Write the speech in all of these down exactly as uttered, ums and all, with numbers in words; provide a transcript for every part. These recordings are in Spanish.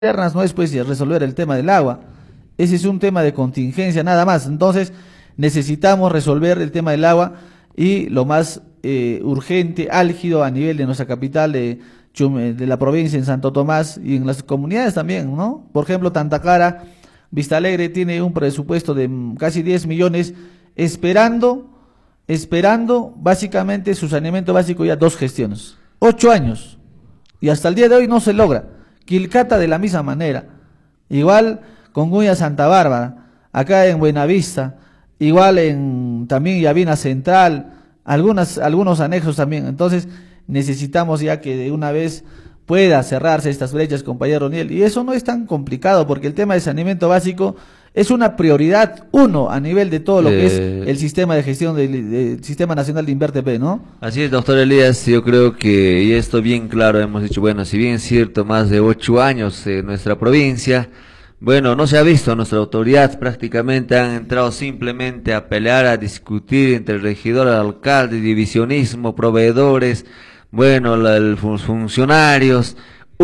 internas no es pues resolver el tema del agua. Ese es un tema de contingencia nada más. Entonces necesitamos resolver el tema del agua y lo más eh, urgente, álgido a nivel de nuestra capital de, Chum- de la provincia en Santo Tomás y en las comunidades también, ¿no? Por ejemplo, Tantacara, Vista Alegre tiene un presupuesto de mm, casi diez millones esperando, esperando básicamente su saneamiento básico ya dos gestiones, ocho años y hasta el día de hoy no se logra. Quilcata de la misma manera, igual Congoña Santa Bárbara, acá en Buenavista, igual en también Yavina Central, algunas, algunos anexos también. Entonces necesitamos ya que de una vez pueda cerrarse estas brechas, compañero Niel, y eso no es tan complicado porque el tema de saneamiento básico es una prioridad uno a nivel de todo lo que es Eh, el sistema de gestión del, del Sistema Nacional de InverTP, ¿no? Así es, doctor Elías, yo creo que, y esto bien claro, hemos dicho, bueno, si bien es cierto, más de ocho años en nuestra provincia, bueno, no se ha visto, nuestra autoridad prácticamente han entrado simplemente a pelear, a discutir entre el regidor, el alcalde, divisionismo, proveedores, bueno, la- el fun- funcionarios,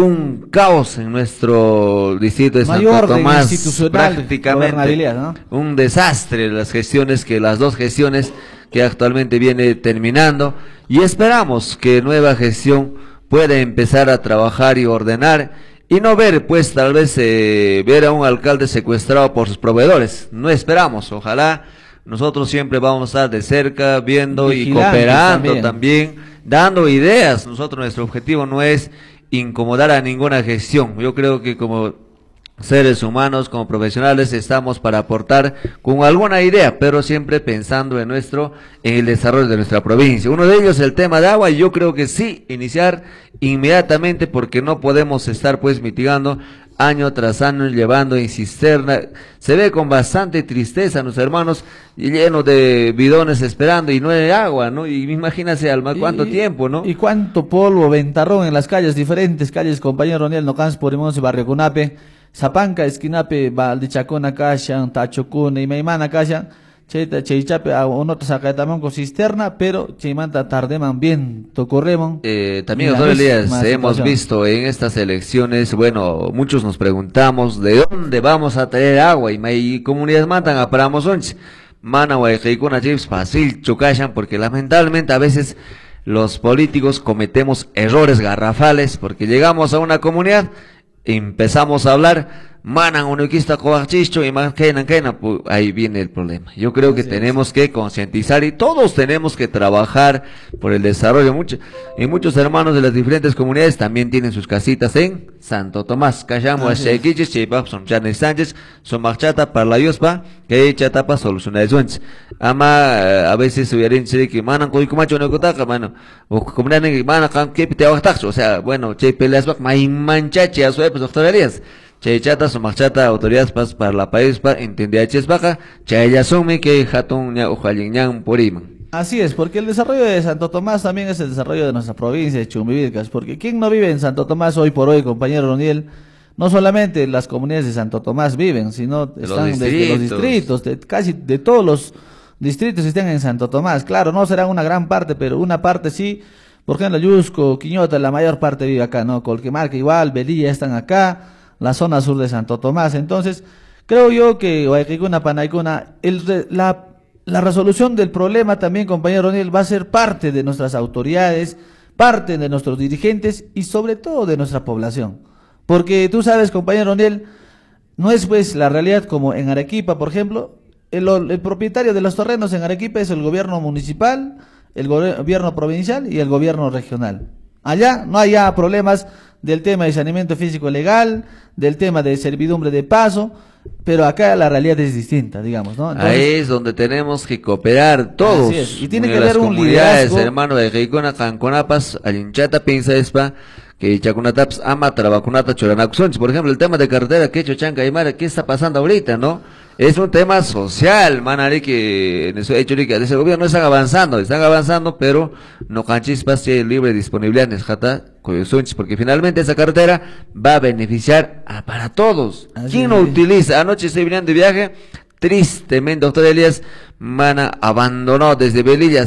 un caos en nuestro distrito de Mayor Santo orden Tomás, institucional, prácticamente gobernabilidad, ¿no? un desastre las gestiones que las dos gestiones que actualmente viene terminando y esperamos que nueva gestión pueda empezar a trabajar y ordenar y no ver pues tal vez eh, ver a un alcalde secuestrado por sus proveedores, no esperamos, ojalá nosotros siempre vamos a estar de cerca viendo y Vigilantes cooperando también. también, dando ideas. Nosotros nuestro objetivo no es incomodar a ninguna gestión, yo creo que como seres humanos, como profesionales, estamos para aportar con alguna idea, pero siempre pensando en nuestro, en el desarrollo de nuestra provincia. Uno de ellos el tema de agua, y yo creo que sí, iniciar inmediatamente, porque no podemos estar pues mitigando año tras año, llevando en cisterna. Se ve con bastante tristeza a nuestros hermanos llenos de bidones esperando y no hay agua, ¿no? Y imagínate al cuánto Y- tiempo, ¿no? Y cuánto polvo, ventarrón en las calles, diferentes calles, compañero Ronel, Nocans, Porimos, Barrio Cunape, Zapanca, Esquinape, Valdichacona, Cashan, Tachocuna y Maimana, Cashan, Cheita, Cheichape, a uno sacatamón con cisterna, pero Cheimanta tardeman bien, tocorremon. Eh, también, Y la doctor Elías, misma hemos situación. visto en estas elecciones, bueno, muchos nos preguntamos de dónde vamos a traer agua y hay comunidades mantan a paramos once, mana guayquicuna chips fácil chocashan porque lamentablemente a veces los políticos cometemos errores garrafales porque llegamos a una comunidad, empezamos a hablar, manan unuquista coachicho y más quenan quenan, pu- ahí viene el problema. Yo creo que Así es. tenemos que concientizar y todos tenemos que trabajar por el desarrollo. Mucho, y muchos hermanos de las diferentes comunidades también tienen sus casitas en Santo Tomás. Callamos a Así es. Shequiches, Chepap, son Janes Sánchez, son Marchata para la Yospa, que chatapa soluciona de sueños. Ama, eh, a veces hubieran dicho que manan coy kumacho no kotaka, mano, o comunidad que manan kan que te o sea, bueno, che peleas bak, mai manchache a su pues doctor Elías. Chaychata, Sumachata, autoridades pas para la país, pa, entendía ches baja, Chayasumi que hatun ña ujalin por iman. Así es, porque el desarrollo de Santo Tomás también es el desarrollo de nuestra provincia de Chumbivilcas, porque ¿quién no vive en Santo Tomás hoy por hoy, compañero Roniel? No solamente las comunidades de Santo Tomás viven, sino De los están desde los distritos. distritos, de, casi de todos los distritos están en Santo Tomás. Claro, no será una gran parte, pero una parte sí. Por ejemplo, Yusco, Quiñota, la mayor parte vive acá, ¿no? Colquemarca igual, Velilla están acá, la zona sur de Santo Tomás. Entonces, creo yo que Guayquicuna, Panaicuna, el, re- la, la resolución del problema también, compañero Roniel, va a ser parte de nuestras autoridades, parte de nuestros dirigentes y sobre todo de nuestra población. Porque tú sabes, compañero Roniel, no es pues la realidad como en Arequipa, por ejemplo, el, el propietario de los terrenos en Arequipa es el gobierno municipal, el go- gobierno provincial y el gobierno regional. Allá no hay ya problemas del tema de saneamiento físico legal, del tema de servidumbre de paso, pero acá la realidad es distinta, digamos, ¿no? Entonces, Ahí es donde tenemos que cooperar todos. Así es, y tiene de que las haber un comunidades, liderazgo. hermano de Reicona, Canconapas, Alinchata, Pinza Espa, que Chacunataps, Ama, Trabacunata, Choranaxonch. Por ejemplo, el tema de carretera, que Chanca y Mara, ¿qué está pasando ahorita, no? Es un tema social, manari, que en eso hecho que ese gobierno están avanzando, están avanzando, pero no canchispas si libre disponibilidad en Esjata, Coyosunch, porque finalmente esa carretera va a beneficiar a, para todos. Así ¿Quién no es. utiliza? Anoche estoy viniendo de viaje, tristemente, doctor Elías, mana abandonó desde Belilla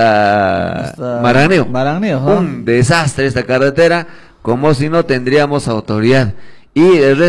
hasta, Hasta Maraneo. Maraneo, ¿no? Un desastre esta carretera, como si no tendríamos autoridad. y el